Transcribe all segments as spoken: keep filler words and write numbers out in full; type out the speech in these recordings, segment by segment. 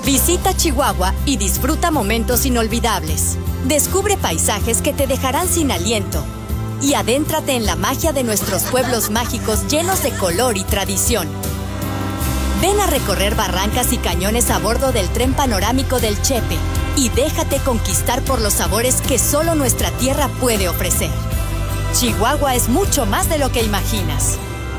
Visita Chihuahua y disfruta momentos inolvidables. Descubre paisajes que te dejarán sin aliento. Y adéntrate en la magia de nuestros pueblos mágicos llenos de color y tradición. Ven a recorrer barrancas y cañones a bordo del tren panorámico del Chepe y déjate conquistar por los sabores que solo nuestra tierra puede ofrecer. Chihuahua es mucho más de lo que imaginas.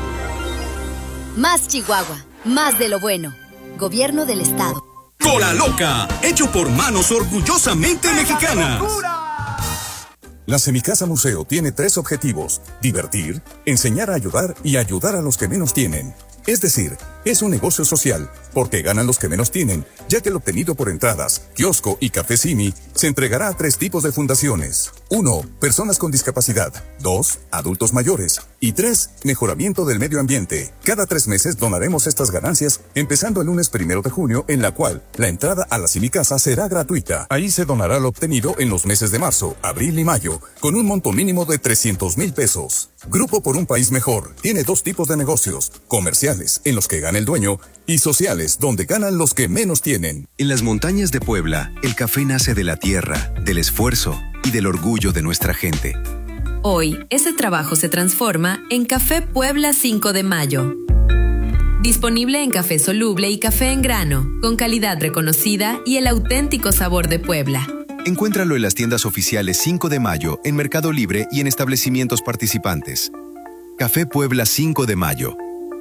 Más Chihuahua, más de lo bueno. Gobierno del Estado. Cola Loca, hecho por manos orgullosamente mexicanas. La Semicasa Museo tiene tres objetivos: divertir, enseñar a ayudar y ayudar a los que menos tienen. Es decir, es un negocio social, porque ganan los que menos tienen, ya que lo obtenido por entradas, kiosco y café Simi se entregará a tres tipos de fundaciones. Uno, personas con discapacidad. Dos, adultos mayores. Y tres, mejoramiento del medio ambiente. Cada tres meses donaremos estas ganancias, empezando el lunes primero de junio, en la cual la entrada a la Semicasa será gratuita. Ahí se donará lo obtenido en los meses de marzo, abril y mayo, con un monto mínimo de trescientos mil pesos. Grupo por un País Mejor tiene dos tipos de negocios: comerciales, en los que gana el dueño, y sociales, donde ganan los que menos tienen. En las montañas de Puebla, el café nace de la tierra, del esfuerzo y del orgullo de nuestra gente. Hoy, ese trabajo se transforma en Café Puebla cinco de mayo. Disponible en café soluble y café en grano, con calidad reconocida y el auténtico sabor de Puebla. Encuéntralo en las tiendas oficiales cinco de mayo, en Mercado Libre y en establecimientos participantes. Café Puebla cinco de mayo.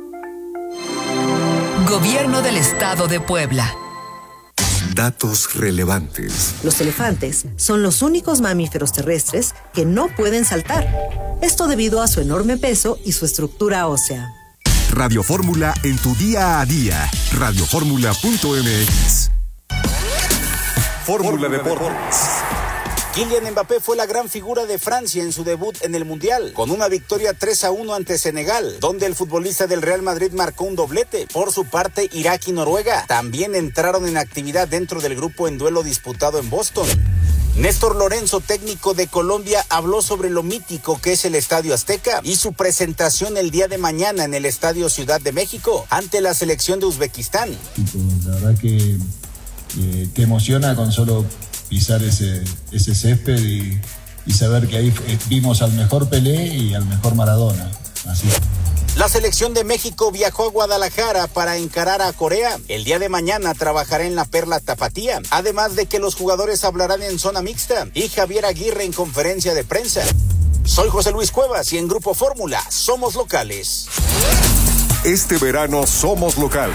Gobierno del Estado de Puebla. Datos relevantes. Los elefantes son los únicos mamíferos terrestres que no pueden saltar. Esto debido a su enorme peso y su estructura ósea. Radio Fórmula en tu día a día. radio fórmula punto m x. Fórmula Deportes. Kylian Mbappé fue la gran figura de Francia en su debut en el Mundial, con una victoria tres a uno ante Senegal, donde el futbolista del Real Madrid marcó un doblete. Por su parte, Irak y Noruega también entraron en actividad dentro del grupo en duelo disputado en Boston. Néstor Lorenzo, técnico de Colombia, habló sobre lo mítico que es el Estadio Azteca y su presentación el día de mañana en el Estadio Ciudad de México ante la selección de Uzbekistán. La verdad que, que, que emociona con solo pisar ese, ese césped y, y saber que ahí vimos al mejor Pelé y al mejor Maradona. Así. La selección de México viajó a Guadalajara para encarar a Corea. El día de mañana trabajará en la Perla Tapatía, además de que los jugadores hablarán en zona mixta y Javier Aguirre en conferencia de prensa. Soy José Luis Cuevas y en Grupo Fórmula somos locales. Este verano somos locales.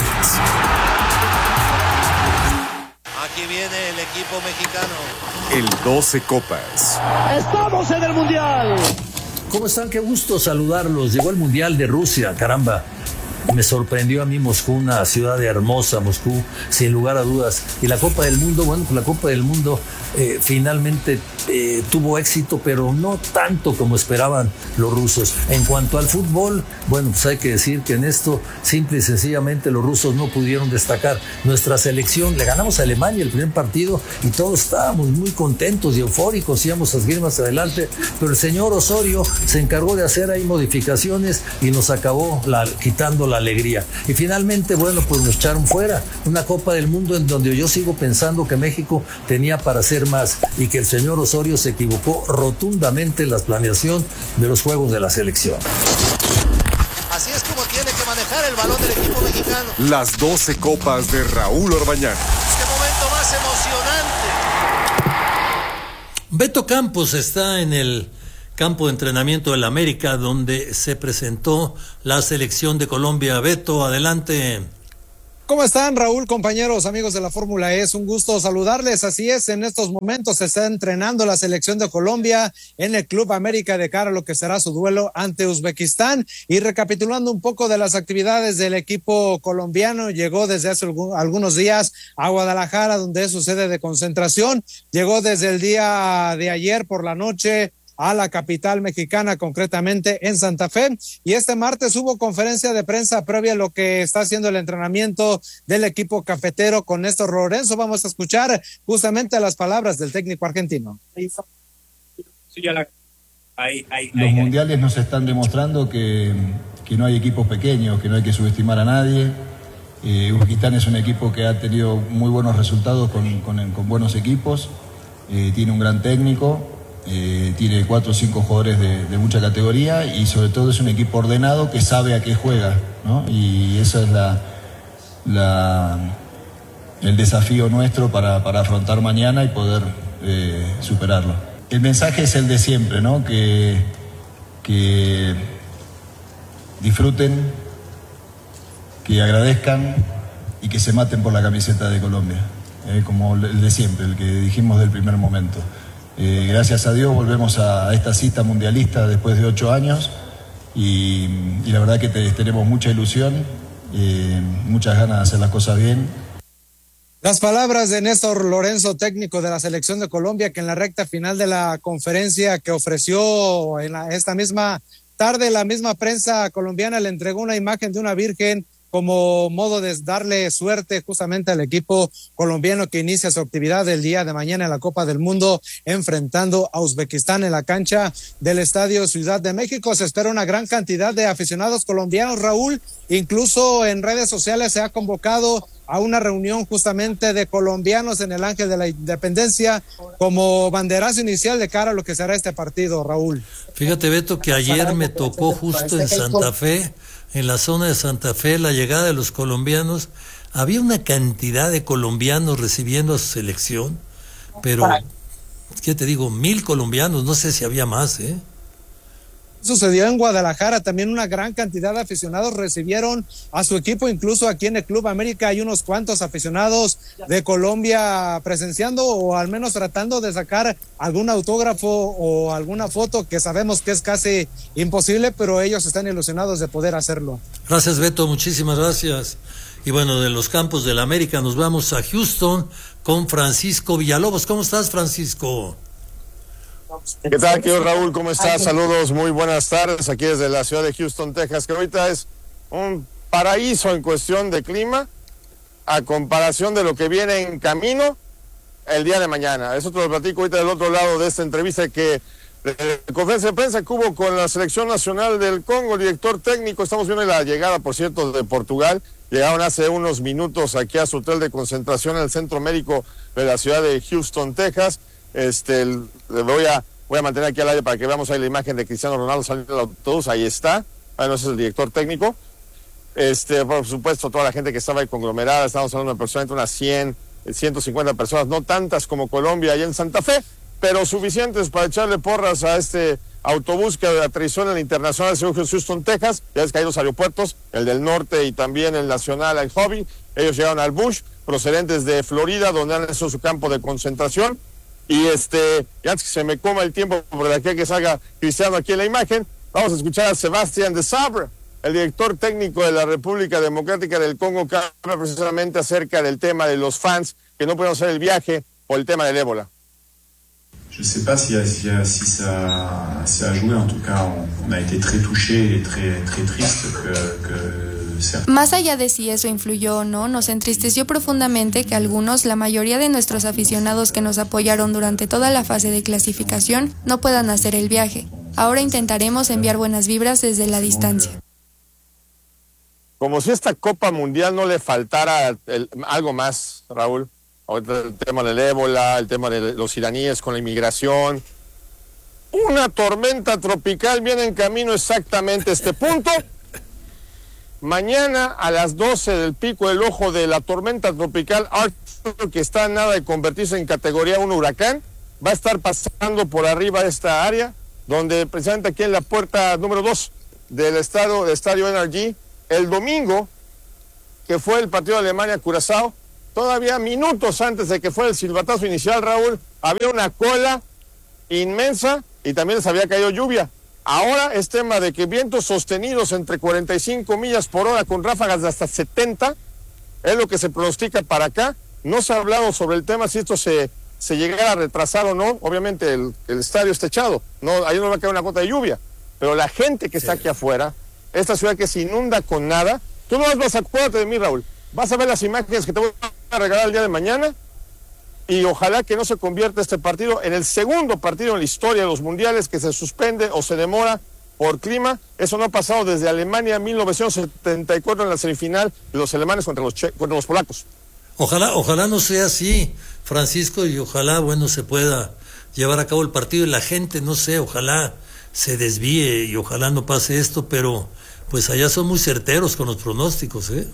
Aquí viene el equipo mexicano. El doce Copas. ¡Estamos en el Mundial! ¿Cómo están? Qué gusto saludarlos. Llegó el Mundial de Rusia, caramba. Me sorprendió a mí Moscú, una ciudad hermosa, Moscú, sin lugar a dudas. Y la Copa del Mundo, bueno, pues la Copa del Mundo eh, finalmente eh, tuvo éxito, pero no tanto como esperaban los rusos. En cuanto al fútbol, bueno, pues hay que decir que en esto, simple y sencillamente, los rusos no pudieron destacar. Nuestra selección, le ganamos a Alemania el primer partido y todos estábamos muy contentos y eufóricos, íbamos a seguir más adelante, pero el señor Osorio se encargó de hacer ahí modificaciones y nos acabó la, quitando la alegría. Y finalmente, bueno, pues nos echaron fuera. Una Copa del Mundo en donde yo sigo pensando que México tenía para hacer más y que el señor Osorio se equivocó rotundamente en la planeación de los juegos de la selección. Así es como tiene que manejar el balón del equipo mexicano. Las doce Copas de Raúl Orbañanos. Este momento más emocionante. Beto Campos está en el campo de entrenamiento del América, donde se presentó la selección de Colombia. Beto, adelante. ¿Cómo están, Raúl, compañeros, amigos de la Fórmula E? Es un gusto saludarles. Así es, en estos momentos se está entrenando la selección de Colombia en el Club América de cara a lo que será su duelo ante Uzbekistán. Y recapitulando un poco de las actividades del equipo colombiano, llegó desde hace algunos días a Guadalajara, donde es su sede de concentración. Llegó desde el día de ayer por la noche a la capital mexicana, concretamente en Santa Fe, y este martes hubo conferencia de prensa previa a lo que está haciendo el entrenamiento del equipo cafetero con Néstor Lorenzo. Vamos a escuchar justamente las palabras del técnico argentino. Los mundiales nos están demostrando que, que no hay equipos pequeños, que no hay que subestimar a nadie. Eh, Uzbekistán es un equipo que ha tenido muy buenos resultados con, con, con buenos equipos, eh, tiene un gran técnico, eh, tiene cuatro o cinco jugadores de, de mucha categoría y sobre todo es un equipo ordenado que sabe a qué juega, ¿no? Y esa es la... la el desafío nuestro para, para afrontar mañana y poder eh, superarlo. El mensaje es el de siempre, ¿no? Que, que disfruten, que agradezcan y que se maten por la camiseta de Colombia, eh, como el de siempre, el que dijimos del primer momento. Eh, gracias a Dios volvemos a esta cita mundialista después de ocho años y, y la verdad que te, tenemos mucha ilusión, eh, muchas ganas de hacer las cosas bien. Las palabras de Néstor Lorenzo, técnico de la selección de Colombia, que en la recta final de la conferencia que ofreció en la, esta misma tarde, la misma prensa colombiana le entregó una imagen de una virgen como modo de darle suerte justamente al equipo colombiano que inicia su actividad el día de mañana en la Copa del Mundo, enfrentando a Uzbekistán en la cancha del Estadio Ciudad de México. Se espera una gran cantidad de aficionados colombianos, Raúl. Incluso en redes sociales se ha convocado a una reunión justamente de colombianos en el Ángel de la Independencia como banderazo inicial de cara a lo que será este partido, Raúl. Fíjate, Beto, que ayer me tocó justo en Santa Fe, en la zona de Santa Fe, la llegada de los colombianos. Había una cantidad de colombianos recibiendo a su selección, pero, ¿qué te digo? Mil colombianos, no sé si había más, ¿eh? Sucedió en Guadalajara, también una gran cantidad de aficionados recibieron a su equipo, incluso aquí en el Club América hay unos cuantos aficionados de Colombia presenciando o al menos tratando de sacar algún autógrafo o alguna foto, que sabemos que es casi imposible, pero ellos están ilusionados de poder hacerlo. Gracias, Beto, muchísimas gracias. Y bueno, de los campos del América nos vamos a Houston con Francisco Villalobos. ¿Cómo estás, Francisco? ¿Qué tal, querido Raúl? ¿Cómo estás? Saludos, muy buenas tardes aquí desde la ciudad de Houston, Texas, que ahorita es un paraíso en cuestión de clima a comparación de lo que viene en camino el día de mañana. Eso te lo platico ahorita del otro lado de esta entrevista que de conferencia de prensa que hubo con la selección nacional del Congo, el director técnico. Estamos viendo la llegada, por cierto, de Portugal. Llegaron hace unos minutos aquí a su hotel de concentración en el centro médico de la ciudad de Houston, Texas. Este, el, voy a voy a mantener aquí al aire para que veamos ahí la imagen de Cristiano Ronaldo saliendo del autobús. Ahí está. Bueno, ese es el director técnico. Este, por supuesto, toda la gente que estaba ahí conglomerada. Estamos hablando de aproximadamente unas cien, ciento cincuenta personas, no tantas como Colombia allá en Santa Fe, pero suficientes para echarle porras a este autobús que aterrizó en el Internacional de Houston, Texas. Ya es que hay dos aeropuertos, el del norte y también el nacional, el Hobby. Ellos llegaron al Bush, procedentes de Florida, donde han hecho su campo de concentración. Y este, ya antes que se me coma el tiempo, por aquí que salga Cristiano aquí en la imagen, vamos a escuchar a Sebastián de Sabre, el director técnico de la República Democrática del Congo, que habla precisamente acerca del tema de los fans que no pueden hacer el viaje por el tema del ébola. Je ne sais pas si, si, si, ça, si ça a joué, en tout cas on, on a été très touchés et très, très tristes que, que... Más allá de si eso influyó o no, nos entristeció profundamente que algunos, la mayoría de nuestros aficionados que nos apoyaron durante toda la fase de clasificación, no puedan hacer el viaje. Ahora intentaremos enviar buenas vibras desde la distancia. Como si esta Copa Mundial no le faltara el, algo más, Raúl. El tema del ébola, el tema de los iraníes con la inmigración. Una tormenta tropical viene en camino exactamente a este punto. Mañana a las doce del pico del ojo de la tormenta tropical Arthur, que está a nada de convertirse en categoría un huracán, va a estar pasando por arriba de esta área, donde precisamente aquí en la puerta número dos del estadio, del estadio N R G, el domingo, que fue el partido de Alemania-Curazao, todavía minutos antes de que fuera el silbatazo inicial, Raúl, había una cola inmensa y también les había caído lluvia. Ahora es tema de que vientos sostenidos entre cuarenta y cinco millas por hora con ráfagas de hasta setenta, es lo que se pronostica para acá. No se ha hablado sobre el tema si esto se, se llegara a retrasar o no. Obviamente el, el estadio está techado, no, ahí no va a caer una gota de lluvia, pero la gente que está aquí afuera, esta ciudad que se inunda con nada, tú no vas a acuérdate de mí, Raúl, vas a ver las imágenes que te voy a regalar el día de mañana. Y ojalá que no se convierta este partido en el segundo partido en la historia de los mundiales que se suspende o se demora por clima. Eso no ha pasado desde Alemania en mil novecientos setenta y cuatro en la semifinal de los alemanes contra los, che- contra los polacos. Ojalá, ojalá no sea así, Francisco, y ojalá, bueno, se pueda llevar a cabo el partido y la gente, no sé, ojalá se desvíe y ojalá no pase esto, pero pues allá son muy certeros con los pronósticos, ¿eh?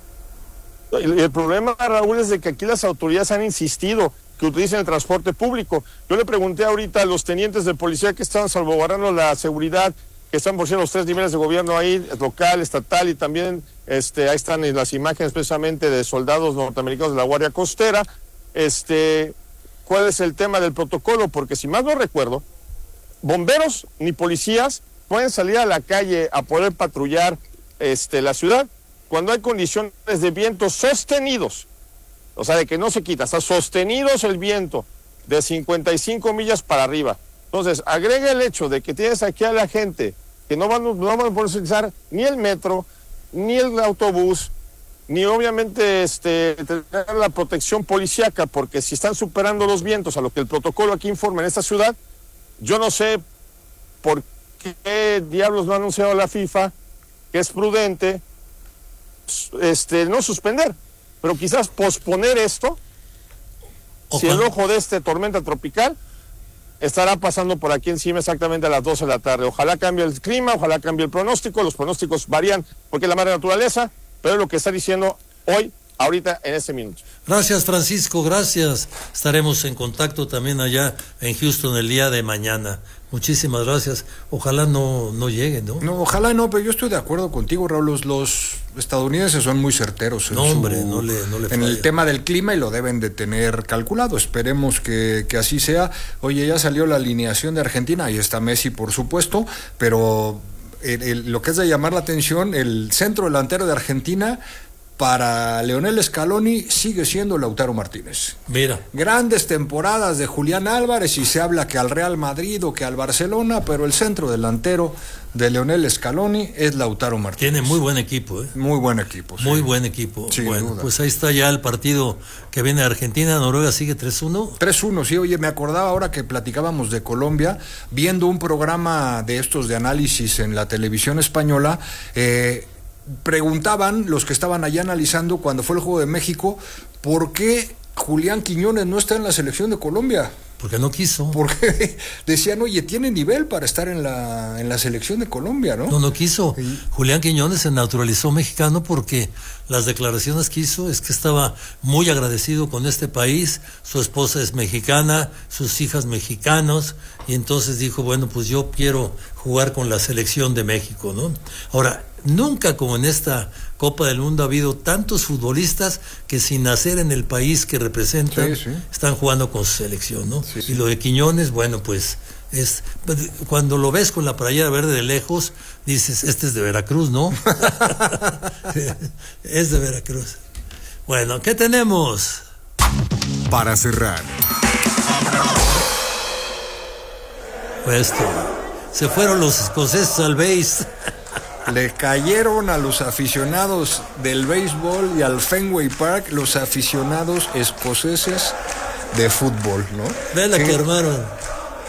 Y el problema, Raúl, es de que aquí las autoridades han insistido que utilicen el transporte público. Yo le pregunté ahorita a los tenientes de policía que estaban salvaguardando la seguridad, que están por cierto los tres niveles de gobierno ahí, local, estatal, y también este, ahí están las imágenes precisamente de soldados norteamericanos de la Guardia Costera, este, cuál es el tema del protocolo, porque si más no recuerdo, bomberos ni policías pueden salir a la calle a poder patrullar este, la ciudad cuando hay condiciones de viento sostenidos, o sea, de que no se quita, está sostenidos el viento de cincuenta y cinco millas para arriba. Entonces, agrega el hecho de que tienes aquí a la gente que no van, no van a poder utilizar ni el metro, ni el autobús, ni obviamente este, tener la protección policíaca, porque si están superando los vientos a lo que el protocolo aquí informa en esta ciudad, yo no sé por qué diablos no ha anunciado la FIFA que es prudente este, no suspender, pero quizás posponer esto, o si cuando... el ojo de este tormenta tropical estará pasando por aquí encima exactamente a las doce de la tarde. Ojalá cambie el clima, ojalá cambie el pronóstico. Los pronósticos varían porque es la madre naturaleza, pero es lo que está diciendo hoy, ahorita, en este minuto. Gracias, Francisco, gracias. Estaremos en contacto también allá en Houston el día de mañana. Muchísimas gracias. Ojalá no, no llegue, ¿no? No, ojalá no, pero yo estoy de acuerdo contigo, Raúl. Los, los estadounidenses son muy certeros en, no, hombre, su, no le, no le en el tema del clima y lo deben de tener calculado. Esperemos que, que así sea. Oye, ya salió la alineación de Argentina, ahí está Messi, por supuesto, pero el, el, lo que es de llamar la atención, el centro delantero de Argentina para Leonel Scaloni sigue siendo Lautaro Martínez. Mira. Grandes temporadas de Julián Álvarez y se habla que al Real Madrid o que al Barcelona, pero el centro delantero de Leonel Scaloni es Lautaro Martínez. Tiene muy buen equipo, ¿eh? Muy buen equipo, sí. Muy buen equipo. Sin bueno, duda. Pues ahí está ya el partido que viene de Argentina. Noruega sigue tres uno. tres uno, sí. Oye, me acordaba ahora que platicábamos de Colombia, viendo un programa de estos de análisis en la televisión española, eh... preguntaban los que estaban allá analizando cuando fue el Juego de México, ¿por qué Julián Quiñones no está en la selección de Colombia? Porque no quiso. Porque decían, oye, tiene nivel para estar en la en la selección de Colombia, ¿no? No, no quiso. Sí. Julián Quiñones se naturalizó mexicano porque las declaraciones que hizo es que estaba muy agradecido con este país, su esposa es mexicana, sus hijas mexicanos, y entonces dijo, bueno, pues yo quiero jugar con la selección de México, ¿no? Ahora, nunca como en esta Copa del Mundo ha habido tantos futbolistas que sin nacer en el país que representan, sí, sí. están jugando con su selección, ¿no? Sí, sí. Y lo de Quiñones, bueno, pues es cuando lo ves con la playera verde de lejos, dices, este es de Veracruz, ¿no? Es de Veracruz. Bueno, ¿qué tenemos? Para cerrar. Pues esto, se fueron los escoceses al béis. Le cayeron a los aficionados del béisbol y al Fenway Park los aficionados escoceses de fútbol, ¿no? Ve la ¿Qué? que armaron.